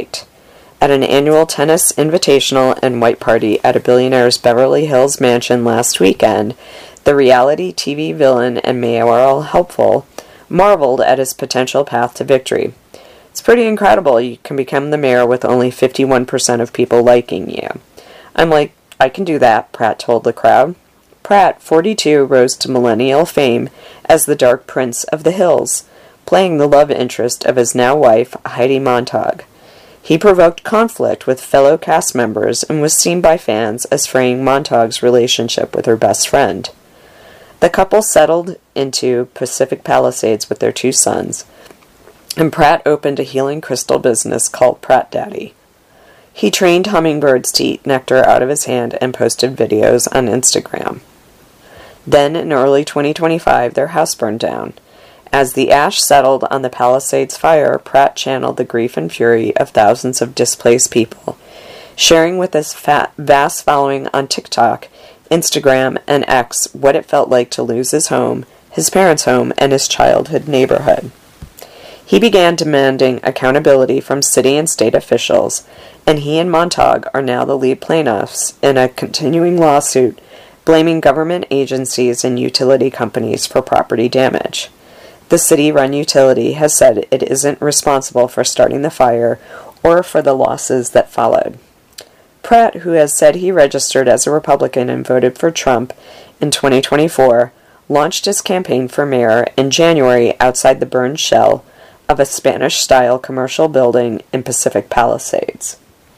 liked. At an annual tennis invitational and white party at a billionaire's Beverly Hills mansion last weekend, the reality TV villain and mayoral hopeful marveled at his potential path to victory. It's pretty incredible you can become the mayor with only 51% of people liking you. I'm like, I can do that, Pratt told the crowd. Pratt, 42, rose to millennial fame as the Dark Prince of the Hills, playing the love interest of his now wife, Heidi Montag. He provoked conflict with fellow cast members and was seen by fans as fraying Montag's relationship with her best friend. The couple settled into Pacific Palisades with their 2 sons, and Pratt opened a healing crystal business called Pratt Daddy. He trained hummingbirds to eat nectar out of his hand and posted videos on Instagram. Then, in early 2025, their house burned down. As the ash settled on the Palisades fire, Pratt channeled the grief and fury of thousands of displaced people, sharing with his vast following on TikTok, Instagram, and X what it felt like to lose his home, his parents' home, and his childhood neighborhood. He began demanding accountability from city and state officials, and he and Montag are now the lead plaintiffs in a continuing lawsuit blaming government agencies and utility companies for property damage. The city-run utility has said it isn't responsible for starting the fire or for the losses that followed. Pratt, who has said he registered as a Republican and voted for Trump in 2024, launched his campaign for mayor in January outside the burned shell of a Spanish-style commercial building in Pacific Palisades.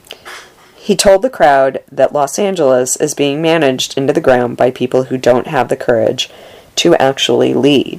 He told the crowd that Los Angeles is being managed into the ground by people who don't have the courage to actually lead.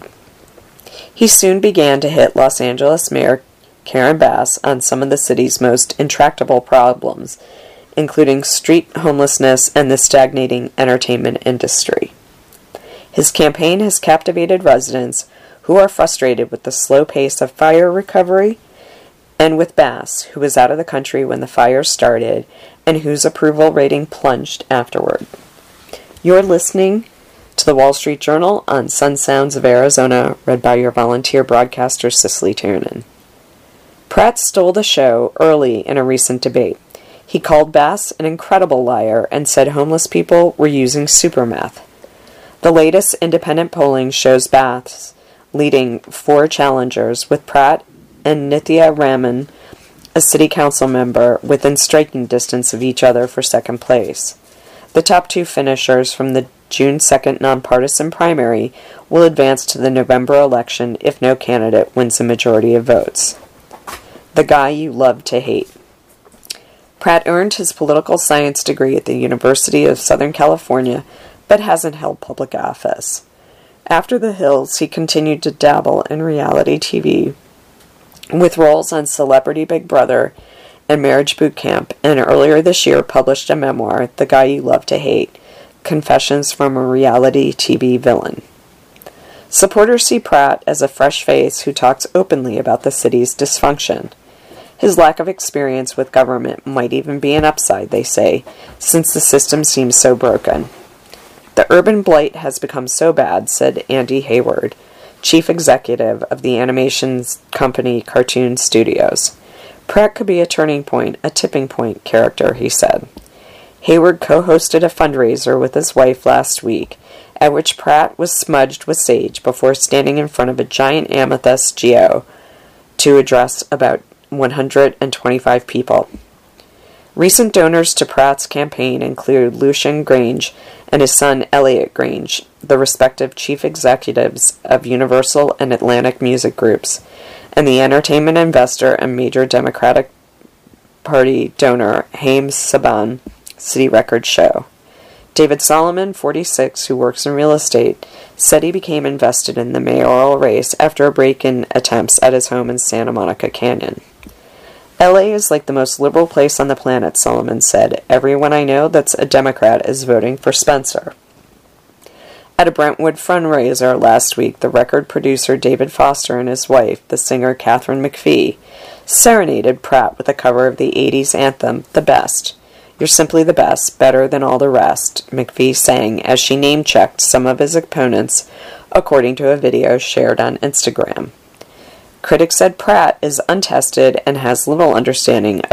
He soon began to hit Los Angeles Mayor Karen Bass on some of the city's most intractable problems, including street homelessness and the stagnating entertainment industry. His campaign has captivated residents who are frustrated with the slow pace of fire recovery, and with Bass, who was out of the country when the fire started and whose approval rating plunged afterward. You're listening to the Wall Street Journal on Sun Sounds of Arizona, read by your volunteer broadcaster, Cicely Tiernan. Pratt stole the show early in a recent debate. He called Bass an incredible liar and said homeless people were using super meth. The latest independent polling shows Bass leading 4 challengers, with Pratt and Nithya Raman, a city council member, within striking distance of each other for second place. The top 2 finishers from the June 2nd nonpartisan primary will advance to the November election if no candidate wins a majority of votes. The guy you love to hate. Pratt earned his political science degree at the University of Southern California, but hasn't held public office. After The Hills, he continued to dabble in reality TV, with roles on Celebrity Big Brother and Marriage Boot Camp, and earlier this year published a memoir, The Guy You Love to Hate, Confessions from a Reality TV Villain. Supporters see Pratt as a fresh face who talks openly about the city's dysfunction. His lack of experience with government might even be an upside, they say, since the system seems so broken. The urban blight has become so bad, said Andy Hayward, chief executive of the animation company Cartoon Studios. Pratt could be a turning point, a tipping point character, he said. Hayward co-hosted a fundraiser with his wife last week, at which Pratt was smudged with sage before standing in front of a giant amethyst geo to address about 125 people. Recent donors to Pratt's campaign include Lucian Grange and his son Elliot Grange, the respective chief executives of Universal and Atlantic music groups, and the entertainment investor and major Democratic Party donor Haim Saban City Records show. David Solomon, 46, who works in real estate, said he became invested in the mayoral race after a break-in attempts at his home in Santa Monica Canyon. LA is like the most liberal place on the planet, Solomon said. Everyone I know that's a Democrat is voting for Spencer. At a Brentwood fundraiser last week, the record producer David Foster and his wife, the singer Katharine McPhee, serenaded Pratt with a cover of the 80s anthem, The Best. You're simply the best, better than all the rest, McPhee sang as she name-checked some of his opponents, according to a video shared on Instagram. Critics said Pratt is untested and has little understanding